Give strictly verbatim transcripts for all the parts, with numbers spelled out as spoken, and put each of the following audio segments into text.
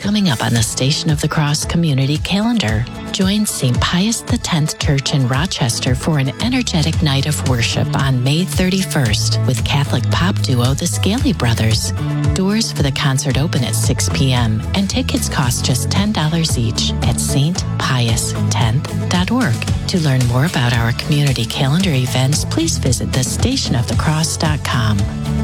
coming up on the Station of the Cross community calendar. Join Saint Pius X Church in Rochester for an energetic night of worship on May thirty-first with Catholic pop duo The Scaly Brothers. Doors for the concert open at six p.m. and tickets cost just ten dollars each at s t pius tenth dot org. To learn more about our community calendar events, please visit the station of the cross dot com.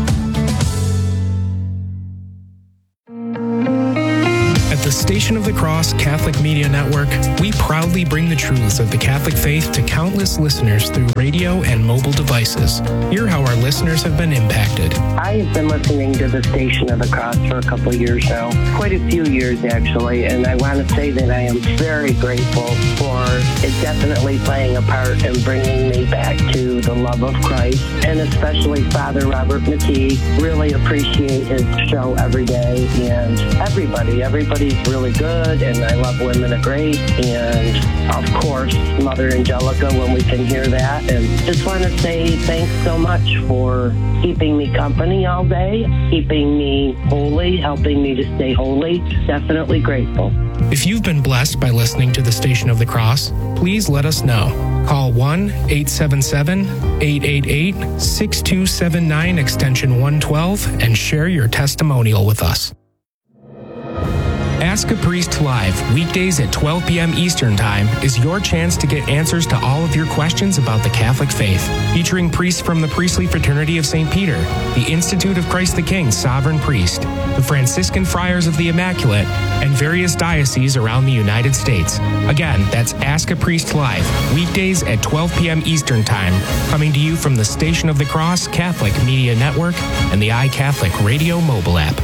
At the Station of the Cross Catholic Media Network, we proudly bring the truths of the Catholic faith to countless listeners through radio and mobile devices. Hear how our listeners have been impacted. I have been listening to the Station of the Cross for a couple of years now, quite a few years actually, and I want to say that I am very grateful for it definitely playing a part in bringing me back to the love of Christ, and especially Father Robert McKee. Really appreciate his show every day, and everybody, everybody He's really good, and I love Women of Grace, and of course, Mother Angelica when we can hear that. And just want to say thanks so much for keeping me company all day, keeping me holy, helping me to stay holy. Definitely grateful. If you've been blessed by listening to the Station of the Cross, please let us know. Call one eight seven seven, eight eight eight, six two seven nine extension one twelve and share your testimonial with us. Ask a Priest Live, weekdays at twelve p.m. Eastern Time, is your chance to get answers to all of your questions about the Catholic faith. Featuring priests from the Priestly Fraternity of Saint Peter, the Institute of Christ the King Sovereign Priest, the Franciscan Friars of the Immaculate, and various dioceses around the United States. Again, that's Ask a Priest Live, weekdays at twelve p.m. Eastern Time, coming to you from the Station of the Cross Catholic Media Network and the iCatholic Radio mobile app.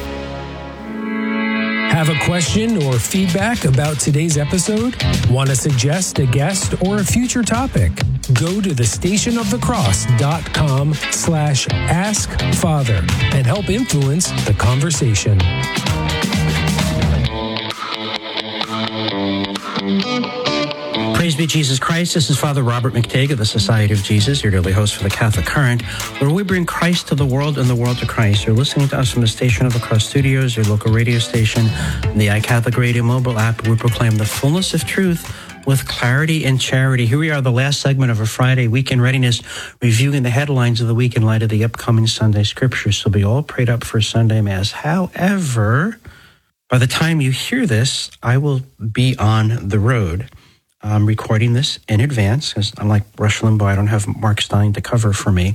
Have a question or feedback about today's episode? Want to suggest a guest or a future topic? Go to the station of the cross dot com slash ask father and help influence the conversation. Praise be Jesus Christ. This is Father Robert McTague of the Society of Jesus, your daily host for the Catholic Current, where we bring Christ to the world and the world to Christ. You're listening to us from the Station of the Cross Studios, your local radio station, and the iCatholic Radio mobile app. We proclaim the fullness of truth with clarity and charity. Here we are, the last segment of our Friday weekend readiness, reviewing the headlines of the week in light of the upcoming Sunday scriptures. So be all prayed up for Sunday Mass. However, by the time you hear this, I will be on the road. I'm recording this in advance because unlike Rush Limbaugh, I don't have Mark Stein to cover for me.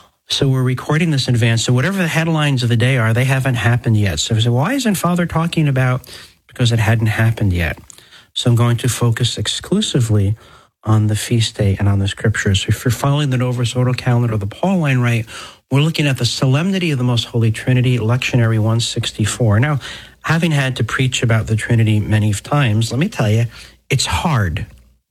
So we're recording this in advance. So whatever the headlines of the day are, they haven't happened yet. So I said, why isn't Father talking about? Because it hadn't happened yet. So I'm going to focus exclusively on the feast day and on the scriptures. So if you're following the Novus-Ordo calendar or the Pauline Rite, we're looking at the Solemnity of the Most Holy Trinity, Lectionary one sixty-four. Now, having had to preach about the Trinity many times, let me tell you, it's hard.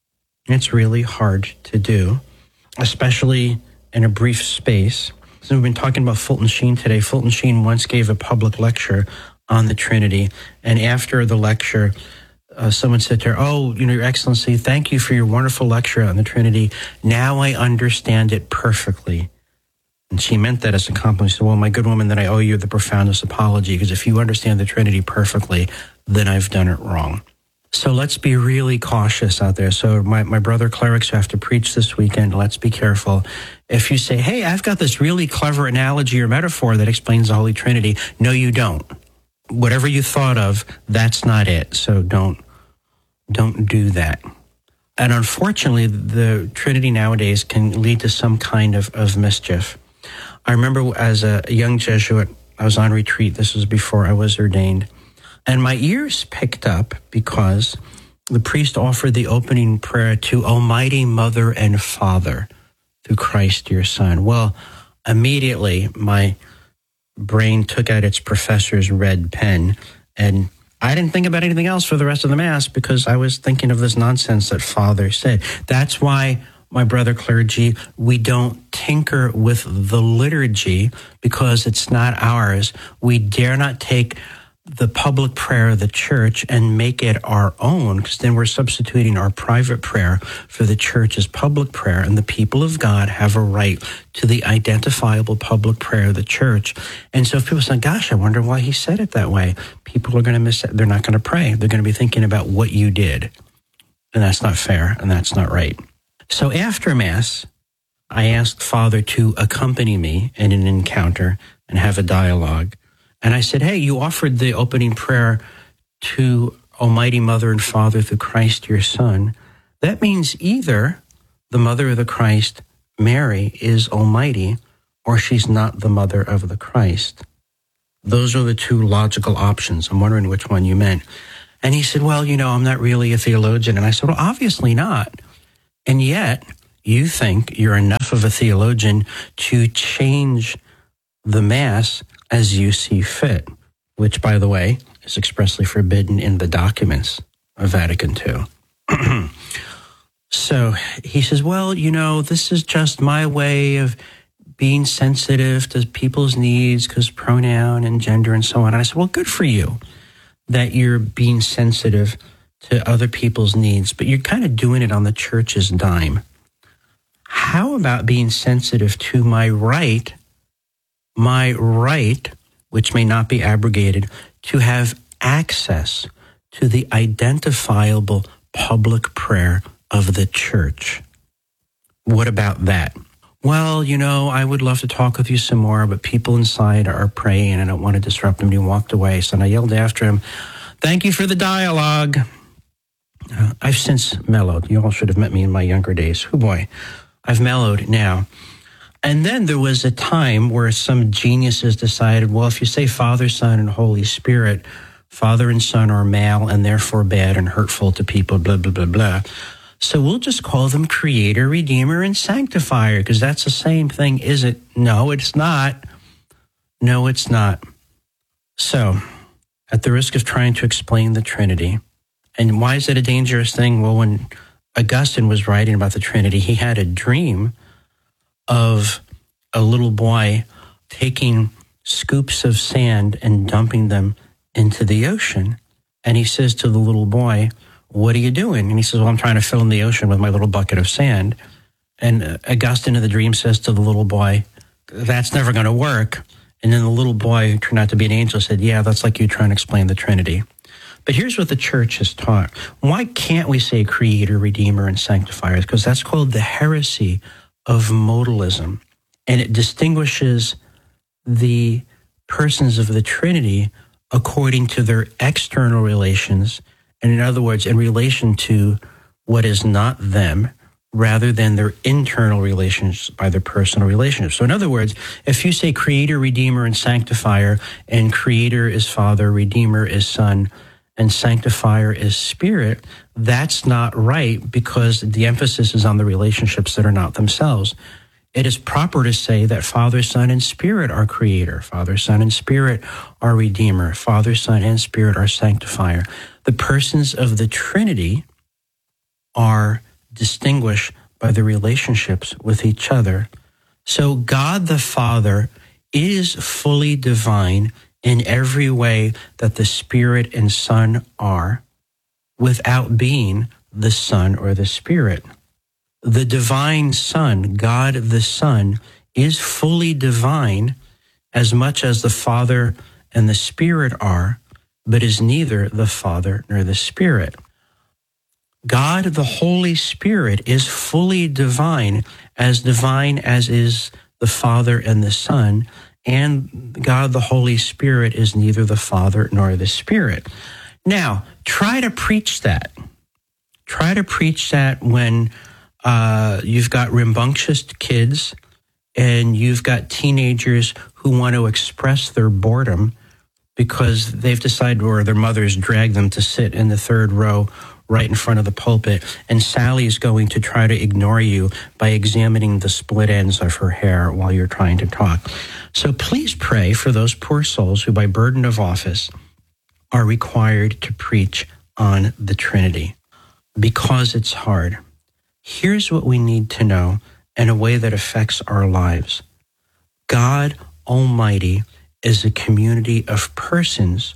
It's really hard to do, especially in a brief space. So we've been talking about Fulton Sheen today. Fulton Sheen once gave a public lecture on the Trinity, and after the lecture, uh, someone said to her, "Oh, you know, Your Excellency, thank you for your wonderful lecture on the Trinity. Now I understand it perfectly." And she meant that as a compliment. She said, "Well, my good woman, then I owe you the profoundest apology, because if you understand the Trinity perfectly, then I've done it wrong." So let's be really cautious out there. So my, my brother clerics who have to preach this weekend, let's be careful. If you say, hey, I've got this really clever analogy or metaphor that explains the Holy Trinity, no, you don't. Whatever you thought of, that's not it. So don't, don't do that. And unfortunately, the Trinity nowadays can lead to some kind of, of mischief. I remember as a young Jesuit, I was on retreat. This was before I was ordained. And my ears picked up because the priest offered the opening prayer to Almighty Mother and Father through Christ your Son. Well, immediately my brain took out its professor's red pen, and I didn't think about anything else for the rest of the Mass because I was thinking of this nonsense that Father said. That's why, my brother clergy, we don't tinker with the liturgy because it's not ours. We dare not take the public prayer of the church and make it our own, because then we're substituting our private prayer for the church's public prayer, and the people of God have a right to the identifiable public prayer of the church. And so if people say, gosh, I wonder why he said it that way, people are going to miss it. They're not going to pray. They're going to be thinking about what you did. And that's not fair, and that's not right. So after Mass, I asked Father to accompany me in an encounter and have a dialogue. And I said, hey, you offered the opening prayer to Almighty Mother and Father through Christ, your Son. That means either the Mother of the Christ, Mary, is Almighty, or she's not the Mother of the Christ. Those are the two logical options. I'm wondering which one you meant. And he said, well, you know, I'm not really a theologian. And I said, well, obviously not. And yet you think you're enough of a theologian to change the Mass as you see fit, which, by the way, is expressly forbidden in the documents of Vatican Two. So he says, well, you know, this is just my way of being sensitive to people's needs because pronoun and gender and so on. And I said, well, good for you that you're being sensitive to other people's needs, but you're kind of doing it on the church's dime. How about being sensitive to my right my right, which may not be abrogated, to have access to the identifiable public prayer of the church? What about that? Well, you know, I would love to talk with you some more, but people inside are praying and I don't want to disrupt them. And he walked away. So I yelled after him, thank you for the dialogue. Uh, I've since mellowed. You all should have met me in my younger days. Oh boy, I've mellowed now. And then there was a time where some geniuses decided, well, if you say Father, Son, and Holy Spirit, Father and Son are male and therefore bad and hurtful to people, blah, blah, blah, blah. So we'll just call them Creator, Redeemer, and Sanctifier, because that's the same thing, is it? No, it's not. No, it's not. So, at the risk of trying to explain the Trinity, and why is it a dangerous thing? Well, when Augustine was writing about the Trinity, he had a dream of a little boy taking scoops of sand and dumping them into the ocean. And he says to the little boy, what are you doing? And he says, well, I'm trying to fill in the ocean with my little bucket of sand. And Augustine in the dream says to the little boy, that's never going to work. And then the little boy, who turned out to be an angel, said, yeah, that's like you trying to explain the Trinity. But here's what the church has taught. Why can't we say Creator, Redeemer, and Sanctifier? Because that's called the heresy of modalism, and it distinguishes the persons of the Trinity according to their external relations, and in other words, in relation to what is not them, rather than their internal relations by their personal relationships. So in other words, if you say Creator, Redeemer, and Sanctifier, and Creator is Father, Redeemer is Son, and Sanctifier is Spirit, that's not right, because the emphasis is on the relationships that are not themselves. It is proper to say that Father, Son, and Spirit are Creator. Father, Son, and Spirit are Redeemer. Father, Son, and Spirit are Sanctifier. The persons of the Trinity are distinguished by the relationships with each other. So God the Father is fully divine in every way that the Spirit and Son are, without being the Son or the Spirit. The divine Son, God the Son, is fully divine as much as the Father and the Spirit are, but is neither the Father nor the Spirit. God the Holy Spirit is fully divine, as divine as is the Father and the Son, and God the Holy Spirit is neither the Father nor the Spirit. Now, try to preach that. Try to preach that when uh, you've got rambunctious kids and you've got teenagers who want to express their boredom because they've decided, or their mothers drag them to sit in the third row right in front of the pulpit, and Sally's going to try to ignore you by examining the split ends of her hair while you're trying to talk. So please pray for those poor souls who, by burden of office, are required to preach on the Trinity, because it's hard. Here's what we need to know in a way that affects our lives. God Almighty is a community of persons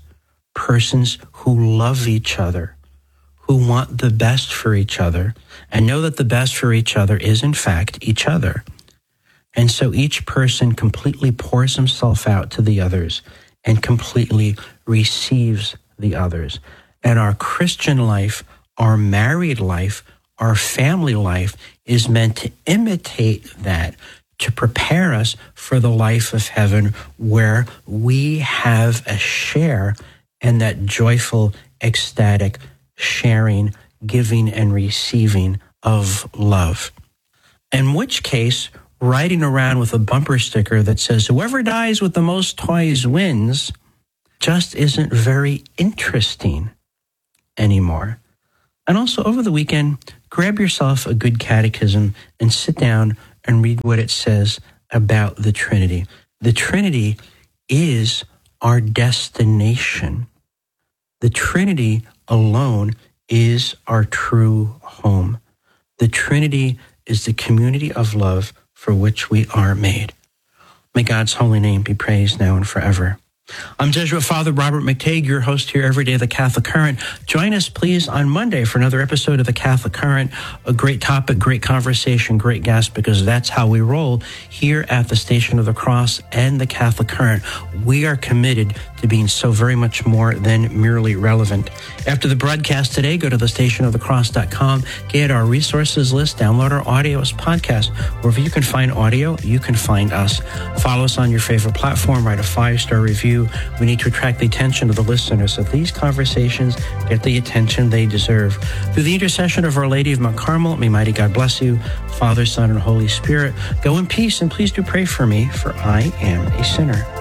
persons who love each other, who want the best for each other, and know that the best for each other is, in fact, each other. And so each person completely pours himself out to the others and completely receives the others. And our Christian life, our married life, our family life is meant to imitate that, to prepare us for the life of heaven where we have a share in that joyful, ecstatic sharing, giving, and receiving of love. In which case, riding around with a bumper sticker that says, whoever dies with the most toys wins, just isn't very interesting anymore. And also over the weekend, grab yourself a good catechism and sit down and read what it says about the Trinity. The Trinity is our destination. The Trinity alone is our true home. The Trinity is the community of love for which we are made. May God's holy name be praised now and forever. I'm Jesuit Father Robert McTague, your host here every day of the Catholic Current. Join us, please, on Monday for another episode of the Catholic Current. A great topic, great conversation, great guest, because that's how we roll here at the Station of the Cross and the Catholic Current. We are committed to being so very much more than merely relevant. After the broadcast today, go to the station of the cross dot com, get our resources list, download our audio as podcast. Wherever you can find audio, you can find us. Follow us on your favorite platform, write a five-star review. We need to attract the attention of the listeners so these conversations get the attention they deserve. Through the intercession of Our Lady of Mount Carmel, may mighty God bless you, Father, Son, and Holy Spirit. Go in peace, and please do pray for me, for I am a sinner.